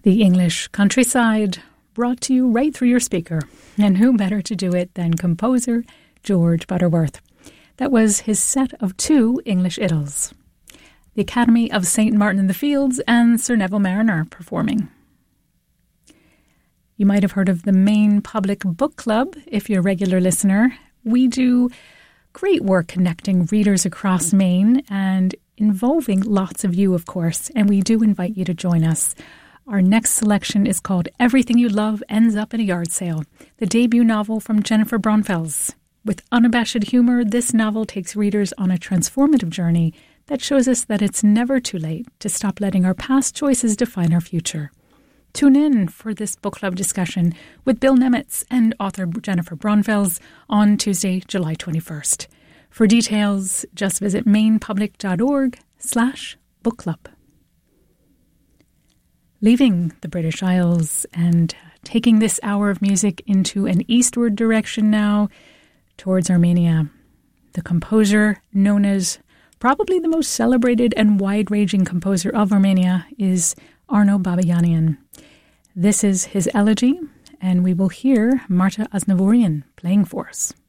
The English countryside, brought to you right through your speaker. And who better to do it than composer George Butterworth? That was his set of 2 English Idylls. The Academy of St. Martin in the Fields and Sir Neville Mariner performing. You might have heard of the Maine Public Book Club if you're a regular listener. We do great work connecting readers across Maine and involving lots of you, of course, and we do invite you to join us. Our next selection is called Everything You Love Ends Up in a Yard Sale, the debut novel from Jennifer Braunfels. With unabashed humor, this novel takes readers on a transformative journey that shows us that it's never too late to stop letting our past choices define our future. Tune in for this book club discussion with Bill Nemitz and author Jennifer Braunfels on Tuesday, July 21st. For details, just visit mainepublic.org/bookclub. Leaving the British Isles and taking this hour of music into an eastward direction now towards Armenia. The composer known as probably the most celebrated and wide-ranging composer of Armenia is Arno Babayanian. This is his elegy, and we will hear Marta Aznavourian playing for us.